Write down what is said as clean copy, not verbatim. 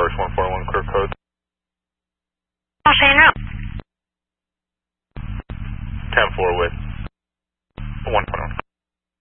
First 141, clear code. I'll say no. 10-4 with.